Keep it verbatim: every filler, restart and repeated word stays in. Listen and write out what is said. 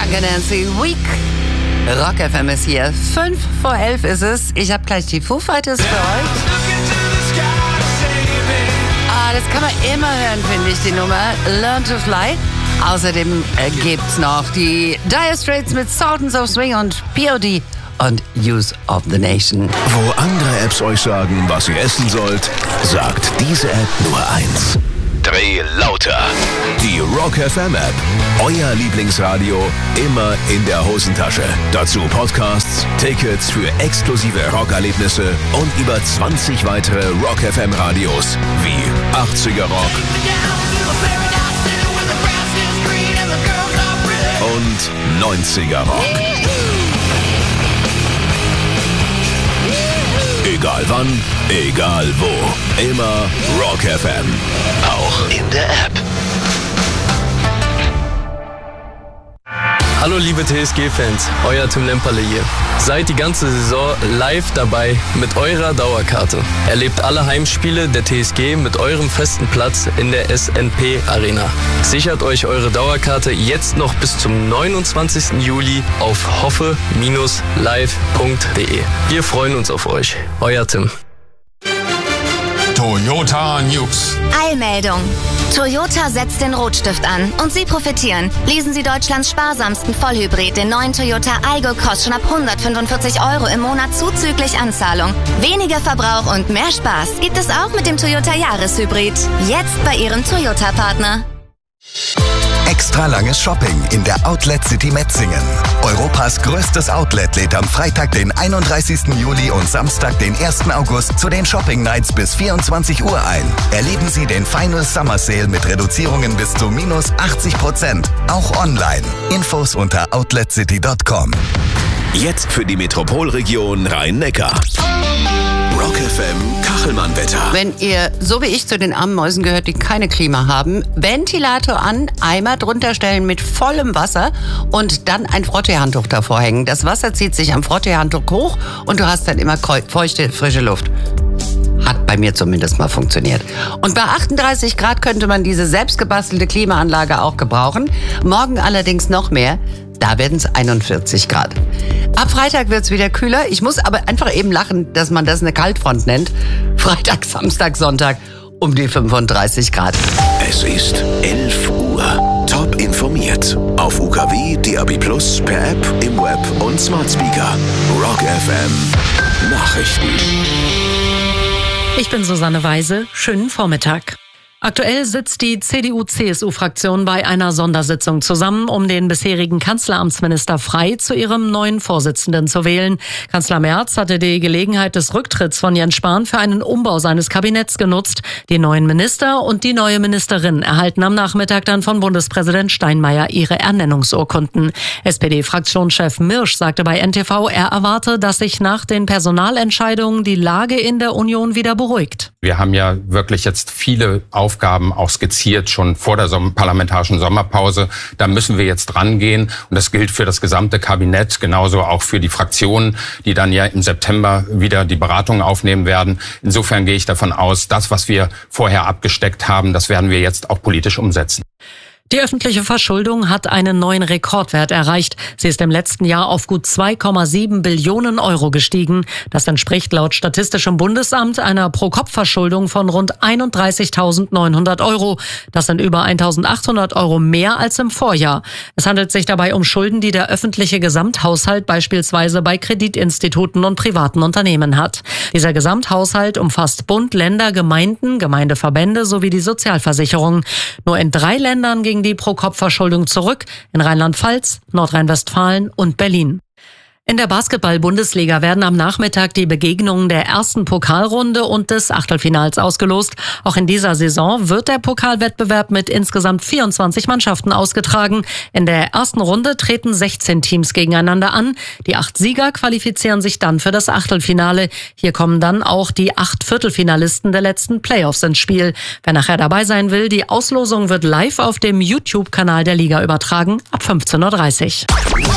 Danke, Nancy. Week. Rock F M ist hier. Fünf vor elf ist es. Ich habe gleich die Foo Fighters für euch. Ah, das kann man immer hören, finde ich, die Nummer. Learn to Fly. Außerdem äh, gibt's noch die Dire Straits mit Sultans of Swing und P O D und Use of the Nation. Wo andere Apps euch sagen, was ihr essen sollt, sagt diese App nur eins. Dreh lauter. Die Rock F M App. Euer Lieblingsradio immer in der Hosentasche. Dazu Podcasts, Tickets für exklusive Rockerlebnisse und über zwanzig weitere Rock F M Radios wie achtziger Rock und neunziger Rock. Egal wann, egal wo. Immer Rock F M. Auch in der App. Hallo liebe T S G-Fans, euer Tim Lemperle hier. Seid die ganze Saison live dabei mit eurer Dauerkarte. Erlebt alle Heimspiele der T S G mit eurem festen Platz in der S N P Arena. Sichert euch eure Dauerkarte jetzt noch bis zum neunundzwanzigsten Juli auf hoffe Bindestrich live Punkt de. Wir freuen uns auf euch. Euer Tim. Toyota News. Eilmeldung. Toyota setzt den Rotstift an und Sie profitieren. Leasen Sie Deutschlands sparsamsten Vollhybrid, den neuen Toyota Aygo, kostet schon ab hundertfünfundvierzig Euro im Monat zuzüglich Anzahlung. Weniger Verbrauch und mehr Spaß gibt es auch mit dem Toyota Jahreshybrid. Jetzt bei Ihrem Toyota-Partner. Extra langes Shopping in der Outlet City Metzingen. Europas größtes Outlet lädt am Freitag, den einunddreißigsten Juli und Samstag, den ersten August zu den Shopping Nights bis vierundzwanzig Uhr ein. Erleben Sie den Final Summer Sale mit Reduzierungen bis zu minus achtzig Prozent. Auch online. Infos unter outlet city punkt com. Jetzt für die Metropolregion Rhein-Neckar. Rock F M Kachelmann-Wetter. Wenn ihr, so wie ich, zu den armen Mäusen gehört, die keine Klima haben, Ventilator an, Eimer drunter stellen mit vollem Wasser und dann ein Frotteehandtuch davor hängen. Das Wasser zieht sich am Frotteehandtuch hoch und du hast dann immer feuchte, frische Luft. Hat bei mir zumindest mal funktioniert. Und bei achtunddreißig Grad könnte man diese selbstgebastelte Klimaanlage auch gebrauchen. Morgen allerdings noch mehr. Da werden es einundvierzig Grad. Ab Freitag wird es wieder kühler. Ich muss aber einfach eben lachen, dass man das eine Kaltfront nennt. Freitag, Samstag, Sonntag um die fünfunddreißig Grad. Es ist elf Uhr. Top informiert. Auf U K W, D A B Plus, per App, im Web und Smart Speaker. Rock F M Nachrichten. Ich bin Susanne Weise. Schönen Vormittag. Aktuell sitzt die C D U-C S U-Fraktion bei einer Sondersitzung zusammen, um den bisherigen Kanzleramtsminister Frey zu ihrem neuen Vorsitzenden zu wählen. Kanzler Merz hatte die Gelegenheit des Rücktritts von Jens Spahn für einen Umbau seines Kabinetts genutzt. Die neuen Minister und die neue Ministerin erhalten am Nachmittag dann von Bundespräsident Steinmeier ihre Ernennungsurkunden. S P D-Fraktionschef Mirsch sagte bei N T V, er erwarte, dass sich nach den Personalentscheidungen die Lage in der Union wieder beruhigt. Wir haben ja wirklich jetzt viele Aufgaben auch skizziert, schon vor der Som- parlamentarischen Sommerpause. Da müssen wir jetzt rangehen. Und das gilt für das gesamte Kabinett, genauso auch für die Fraktionen, die dann ja im September wieder die Beratungen aufnehmen werden. Insofern gehe ich davon aus, das, was wir vorher abgesteckt haben, das werden wir jetzt auch politisch umsetzen. Die öffentliche Verschuldung hat einen neuen Rekordwert erreicht. Sie ist im letzten Jahr auf gut zwei Komma sieben Billionen Euro gestiegen. Das entspricht laut Statistischem Bundesamt einer Pro-Kopf-Verschuldung von rund einunddreißigtausendneunhundert Euro. Das sind über eintausendachthundert Euro mehr als im Vorjahr. Es handelt sich dabei um Schulden, die der öffentliche Gesamthaushalt beispielsweise bei Kreditinstituten und privaten Unternehmen hat. Dieser Gesamthaushalt umfasst Bund, Länder, Gemeinden, Gemeindeverbände sowie die Sozialversicherung. Nur in drei Ländern ging die Pro-Kopf-Verschuldung zurück, in Rheinland-Pfalz, Nordrhein-Westfalen und Berlin. In der Basketball-Bundesliga werden am Nachmittag die Begegnungen der ersten Pokalrunde und des Achtelfinals ausgelost. Auch in dieser Saison wird der Pokalwettbewerb mit insgesamt vierundzwanzig Mannschaften ausgetragen. In der ersten Runde treten sechzehn Teams gegeneinander an. Die acht Sieger qualifizieren sich dann für das Achtelfinale. Hier kommen dann auch die acht Viertelfinalisten der letzten Playoffs ins Spiel. Wer nachher dabei sein will, die Auslosung wird live auf dem YouTube-Kanal der Liga übertragen ab fünfzehn Uhr dreißig.